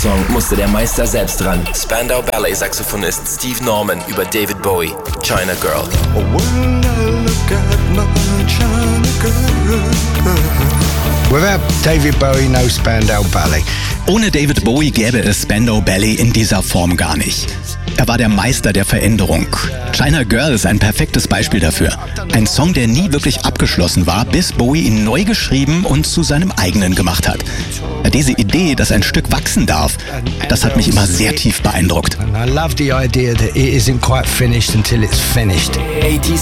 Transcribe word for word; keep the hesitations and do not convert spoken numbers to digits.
Song musste der Meister selbst ran. Spandau Ballet-Saxophonist Steve Norman über David Bowie, China Girl. Without David Bowie, no Spandau Ballet. Ohne David Bowie gäbe es Spandau Ballet in dieser Form gar nicht. Er war der Meister der Veränderung. China Girl ist ein perfektes Beispiel dafür. Ein Song, der nie wirklich abgeschlossen war, bis Bowie ihn neu geschrieben und zu seinem eigenen gemacht hat. Diese Idee, dass ein Stück wachsen darf, das hat mich immer sehr tief beeindruckt. I love the idea that it isn't quite finished until it's finished. achtziger